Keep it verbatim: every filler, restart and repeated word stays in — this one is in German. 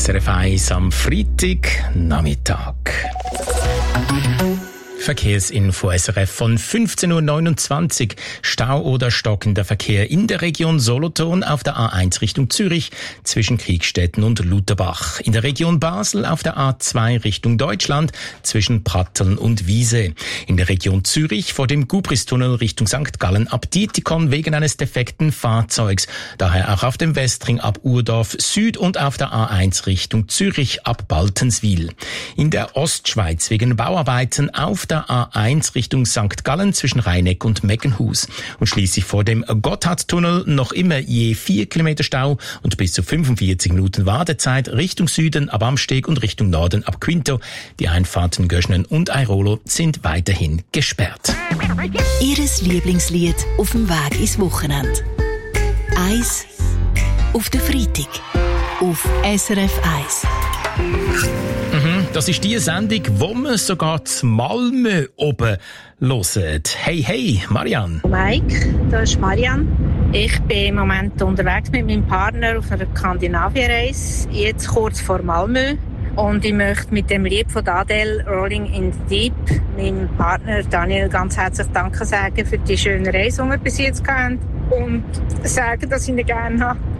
S R F eins am Freitagnachmittag. Verkehrsinfo S R F von fünfzehn Uhr neunundzwanzig. Stau oder stockender Verkehr in der Region Solothurn auf der A eins Richtung Zürich zwischen Kriegstetten und Lutherbach. In der Region Basel auf der A zwei Richtung Deutschland zwischen Pratteln und Wiese. In der Region Zürich vor dem Gubristunnel Richtung Sankt Gallen ab Dietikon wegen eines defekten Fahrzeugs. Daher auch auf dem Westring ab Urdorf Süd und auf der A eins Richtung Zürich ab Baltenswil. In der Ostschweiz wegen Bauarbeiten auf der A eins Richtung Sankt Gallen zwischen Rheineck und Meckenhus. Und schließlich vor dem Gotthardtunnel noch immer je vier Kilometer Stau und bis zu fünfundvierzig Minuten Wartezeit Richtung Süden ab Amsteg und Richtung Norden ab Quinto. Die Einfahrten Göschnen und Airolo sind weiterhin gesperrt. Ihres Lieblingslied auf dem Weg ins Wochenende. Eins auf den Freitag auf S R F eins. Das ist die Sendung, wo man sogar zu Malmö oben hört. Hey, hey, Marianne. Mike, da ist Marianne. Ich bin im Moment unterwegs mit meinem Partner auf einer Skandinavienreise, jetzt kurz vor Malmö. Und ich möchte mit dem Lied von Adele, Rolling in the Deep, meinem Partner Daniel ganz herzlich Danke sagen für die schöne Reise, die wir bis jetzt hatten. Und sagen, dass ich ihn gerne habe.